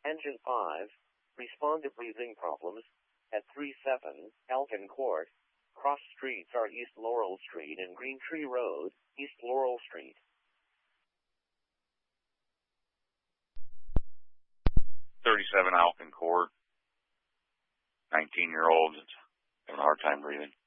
Engine 5, respond to breathing problems at 37 Elkin Court. Cross streets are East Laurel Street and Green Tree Road, East Laurel Street. 37 Elkin Court. 19-year-old having a hard time breathing.